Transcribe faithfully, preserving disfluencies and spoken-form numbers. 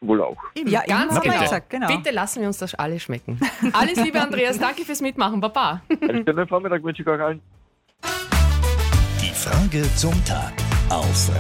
wohl auch. Eben, Ja, ganz eben, genau. haben wir gesagt, genau. Bitte lassen wir uns das alle schmecken. Alles Liebe, Andreas. Danke fürs Mitmachen. Baba. Einen schönen Vormittag wünsche ich euch allen. Die Frage zum Tag auf